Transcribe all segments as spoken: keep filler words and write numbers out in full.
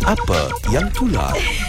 Apa yang tular?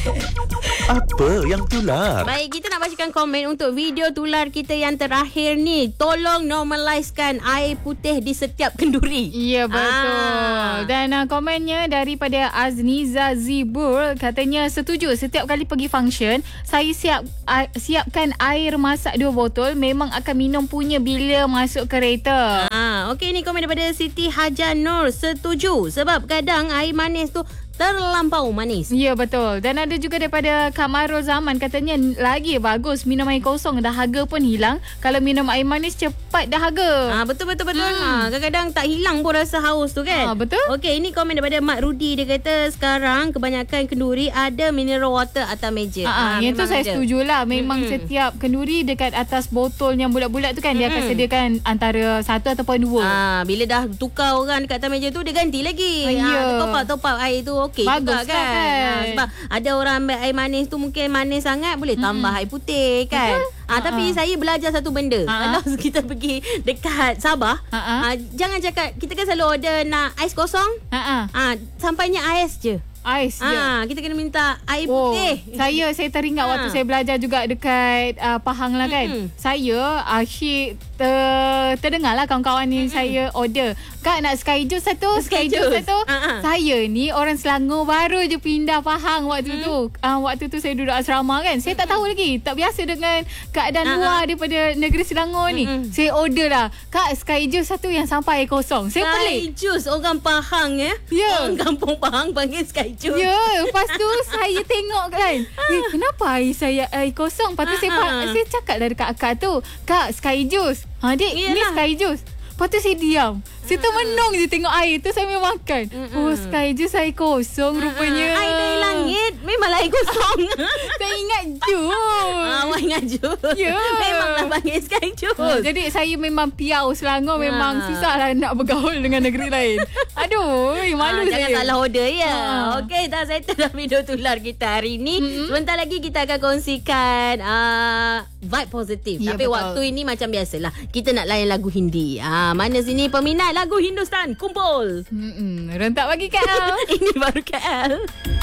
Apa yang tular? Baik, kita nak bacakan komen untuk video tular kita yang terakhir ni. Tolong normaliskan air putih di setiap kenduri. Ya, betul. Ah. Dan uh, komennya daripada Azniza Zibur, katanya setuju. Setiap kali pergi function, saya siap uh, siapkan air masak dua botol. Memang akan minum punya bila masuk kereta. Ah, okey, ni komen daripada Siti Hajar Nur. Setuju. Sebab kadang air manis tu terlampau manis. Ya, betul. Dan ada juga daripada Kamarul Zaman, katanya lagi bagus minum air kosong, dahaga pun hilang. Kalau minum air manis cepat dahaga. Ah, betul betul betul. Hmm. Ha, kadang-kadang tak hilang pun rasa haus tu kan. Ah, betul. Okey, ini komen daripada Mak Rudi. Dia kata sekarang kebanyakan kenduri ada mineral water atas meja. Ah, ha, yang tu saya setujulah. Memang mm-hmm. setiap kenduri dekat atas botol yang bulat-bulat tu kan, mm-hmm. dia akan sediakan antara satu ataupun dua. Ah, bila dah tukar orang dekat atas meja tu, dia ganti lagi. Ah, ya. Ah, top up top up air tu okey juga kan. kan? Ha, sebab ada orang ambil air manis tu mungkin manis sangat, boleh tambah hmm. air putih kan. Ah, ha, tapi saya belajar satu benda. Ha-ha. Kalau kita pergi dekat Sabah, ha, jangan cakap, kita kan selalu order nak ais kosong. Ha, ha sampainya ais je. Ais je. Ah, kita kena minta air oh, putih. Saya saya teringat ha. waktu saya belajar juga dekat uh, Pahang lah kan. Mm-hmm. Saya asyik ter, terdengar lah kawan-kawan ni mm-hmm. saya order. Kak nak sky juice satu, sky, sky juice satu. Uh-huh. Saya ni orang Selangor, baru je pindah Pahang waktu mm. tu. Uh, waktu tu saya duduk asrama kan. Saya mm-hmm. tak tahu lagi, tak biasa dengan keadaan uh-huh. luar daripada negeri Selangor ni. Mm-hmm. Saya order lah, Kak sky juice satu yang sampai air kosong. Saya pelik. Sky juice orang Pahang ya. Yeah. Orang kampung Pahang panggil sky juice. Ya, lepas tu saya tengok kan, eh, kenapa air saya air kosong? Lepas tu saya, saya cakap lah dekat akak tu, Kak, sky juice. Ha, Dik, Yalah. ni sky juice. Lepas tu saya diam. Saya termenung je tengok air tu sambil makan. Mm-mm. Oh, sky juice air kosong rupanya. Air dari langit memanglah air kosong. Saya ingat juice. Ah, awak ingat juice. Ya. Memanglah panggil sky juice. Ha, jadi saya memang piau Selangor. Memang ha. susahlah nak bergaul dengan negeri lain. Aduh, malu ha, saya. Jangan salah order ya. Ha. Okey, dah settle dah video tular kita hari ni. Mm-hmm. Sebentar lagi kita akan kongsikan uh, vibe positif. Ya, Tapi betul. waktu ini macam biasalah, kita nak layan lagu Hindi. Ah, mana sini peminat lagu Hindustan kumpul. Mm-mm. Rentak bagi K L. Ini baru K L.